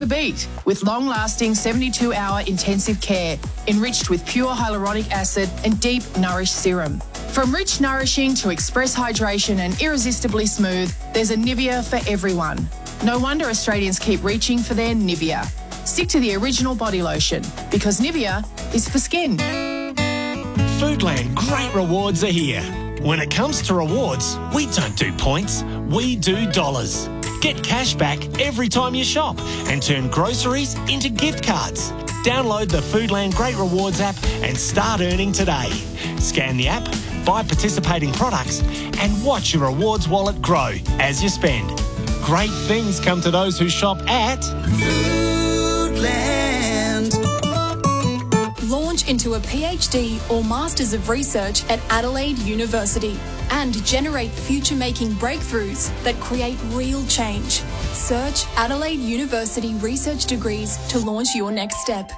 beat with long-lasting 72-hour intensive care, enriched with pure hyaluronic acid and deep Nourish serum. From rich nourishing to express hydration and irresistibly smooth, there's a Nivea for everyone. No wonder Australians keep reaching for their Nivea. Stick to the original body lotion, because Nivea is for skin. Foodland Great Rewards are here. When it comes to rewards, we don't do points, we do dollars. Get cash back every time you shop and turn groceries into gift cards. Download the Foodland Great Rewards app and start earning today. Scan the app, buy participating products and watch your rewards wallet grow as you spend. Great things come to those who shop at Foodland. Launch into a PhD or Masters of Research at Adelaide University and generate future-making breakthroughs that create real change. Search Adelaide University Research Degrees to launch your next step.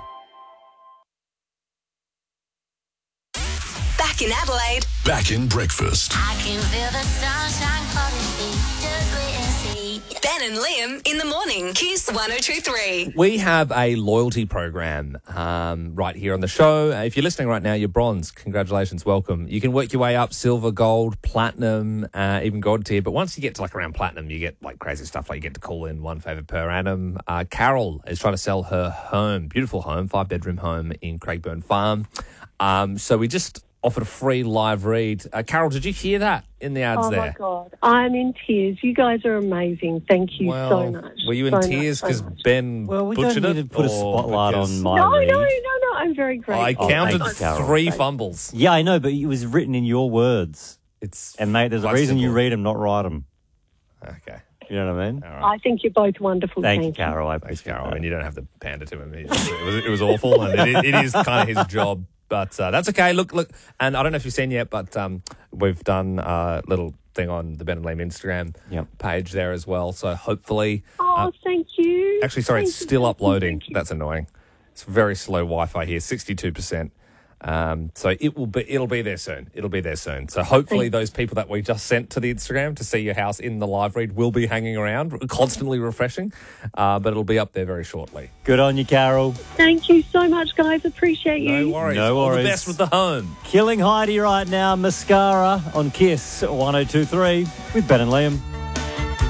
Back in Adelaide. Back in breakfast. I can feel the sunshine calling me. Just wait and see. Ben and Liam in the morning. Kiss 102.3. We have a loyalty program right here on the show. If you're listening right now, you're bronze. Congratulations, welcome. You can work your way up, silver, gold, platinum, even gold tier. But once you get to like around platinum, you get like crazy stuff. Like you get to call in one favour per annum. Carol is trying to sell her home, beautiful home, 5-bedroom home in Craigburn Farm. So we just offered a free live read. Carol, did you hear that in the ads there? Oh, my God. I'm in tears. You guys are amazing. Thank you so much. Were you in tears because Ben we butchered don't need it? to put a spotlight on my No, read. no. I'm very grateful. I counted thank you, 3 fumbles. Yeah, I know, but it was written in your words. It's And, mate, there's a quite reason you simple. read them, not write them. Okay. You know what I mean? All right. I think you're both wonderful. Thank you, Carol. I Thanks, appreciate Carol. that. And you don't have to pander to him. It was awful, and it is kind of his job. But that's okay. Look, and I don't know if you've seen yet, but we've done a little thing on the Ben and Liam Instagram page there as well. So hopefully... Oh, thank you. Actually, sorry, it's still uploading. Thank you. That's annoying. It's very slow Wi-Fi here, 62%. So it'll be there soon. It'll be there soon. So hopefully those people that we just sent to the Instagram to see your house in the live read will be hanging around, constantly refreshing. But it'll be up there very shortly. Good on you, Carol. Thank you so much, guys. Appreciate you. No worries. No All the worries. best with the home. Killing Heidi right now, Mascara on Kiss 102.3 with Ben and Liam.